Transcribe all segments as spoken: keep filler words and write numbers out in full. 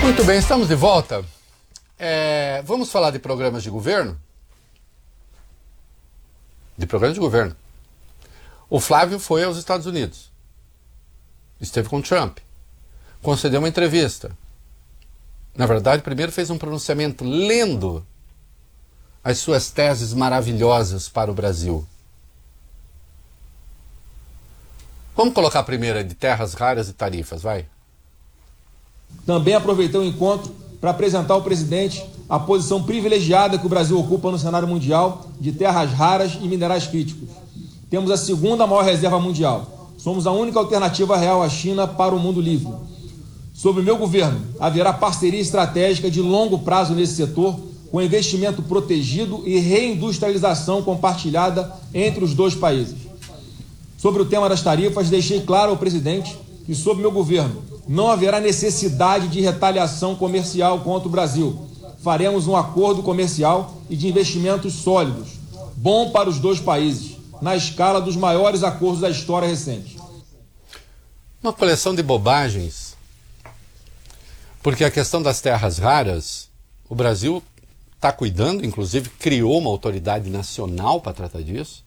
Muito bem, estamos de volta. É, vamos falar de programas de governo? De programas de governo. O Flávio foi aos Estados Unidos. Esteve com Trump. Concedeu uma entrevista. Na verdade, primeiro fez um pronunciamento lendo as suas teses maravilhosas para o Brasil. Vamos colocar a primeira de terras raras e tarifas, vai. Também aproveitou o encontro para apresentar ao presidente a posição privilegiada que o Brasil ocupa no cenário mundial de terras raras e minerais críticos. Temos a segunda maior reserva mundial. Somos a única alternativa real à China para o mundo livre. Sob o meu governo, haverá parceria estratégica de longo prazo nesse setor, com investimento protegido e reindustrialização compartilhada entre os dois países. Sobre o tema das tarifas, deixei claro ao presidente que, sob meu governo, não haverá necessidade de retaliação comercial contra o Brasil. Faremos um acordo comercial e de investimentos sólidos, bom para os dois países, na escala dos maiores acordos da história recente. Uma coleção de bobagens, porque a questão das terras raras, o Brasil está cuidando, inclusive criou uma autoridade nacional para tratar disso.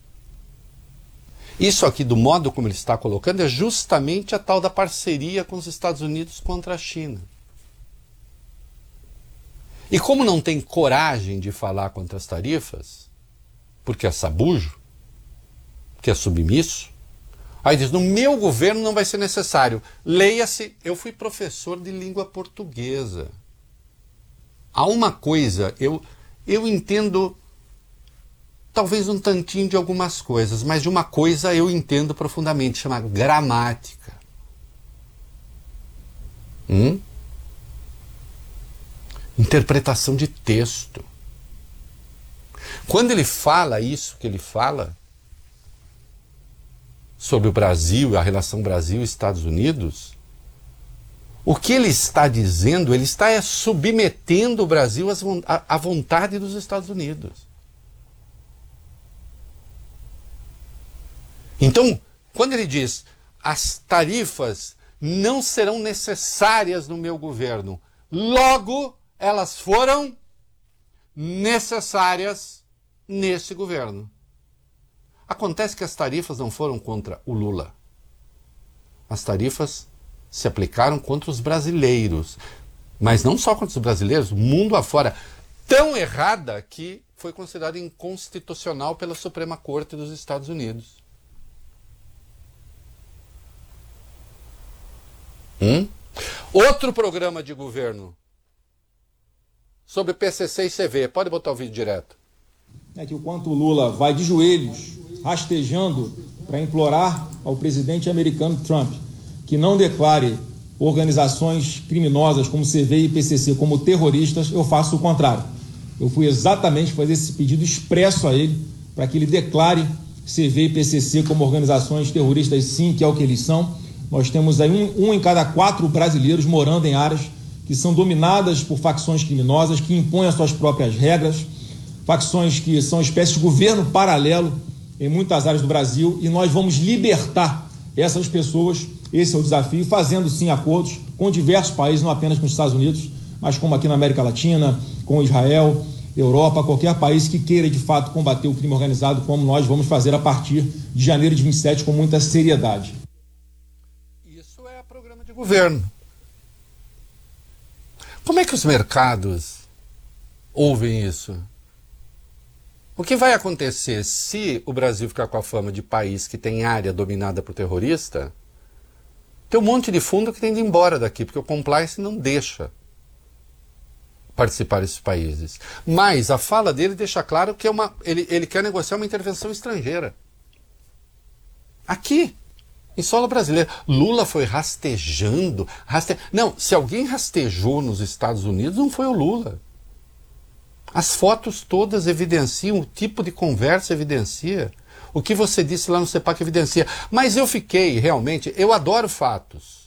Isso aqui, do modo como ele está colocando, é justamente a tal da parceria com os Estados Unidos contra a China. E como não tem coragem de falar contra as tarifas, porque é sabujo, que é submisso, aí diz, no meu governo não vai ser necessário. Leia-se, eu fui professor de língua portuguesa. Há uma coisa, eu, eu entendo talvez um tantinho de algumas coisas, mas de uma coisa eu entendo profundamente, chama gramática. Hum? Interpretação de texto. Quando ele fala isso que ele fala sobre o Brasil e a relação Brasil-Estados Unidos, o que ele está dizendo, ele está é, submetendo o Brasil à vontade dos Estados Unidos. Então, quando ele diz, as tarifas não serão necessárias no meu governo, logo elas foram necessárias nesse governo. Acontece que as tarifas não foram contra o Lula. As tarifas se aplicaram contra os brasileiros. Mas não só contra os brasileiros, mundo afora. Tão errada que foi considerada inconstitucional pela Suprema Corte dos Estados Unidos. Hum? Outro programa de governo sobre P C C e C V. Pode botar o vídeo direto. É que o quanto o Lula vai de joelhos, rastejando para implorar ao presidente americano Trump que não declare organizações criminosas como C V e P C C como terroristas, eu faço o contrário. Eu fui exatamente fazer esse pedido expresso a ele para que ele declare C V e P C C como organizações terroristas, sim, que é o que eles são. Nós temos aí um, um em cada quatro brasileiros morando em áreas que são dominadas por facções criminosas, que impõem as suas próprias regras, facções que são espécies de governo paralelo em muitas áreas do Brasil, e nós vamos libertar essas pessoas, esse é o desafio, fazendo sim acordos com diversos países, não apenas com os Estados Unidos, mas como aqui na América Latina, com Israel, Europa, qualquer país que queira de fato combater o crime organizado, como nós vamos fazer a partir de janeiro de vinte e sete com muita seriedade. De governo. Como é que os mercados ouvem isso? O que vai acontecer se o Brasil ficar com a fama de país que tem área dominada por terrorista? Tem um monte de fundo que tem de ir embora daqui, porque o compliance não deixa participar desses países. Mas a fala dele deixa claro que é uma, ele, ele quer negociar uma intervenção estrangeira. Aqui. Em solo brasileiro. Lula foi rastejando. Raste... Não, se alguém rastejou nos Estados Unidos, não foi o Lula. As fotos todas evidenciam, o tipo de conversa evidencia. O que você disse lá no CEPAC evidencia. Mas eu fiquei, realmente, eu adoro fatos.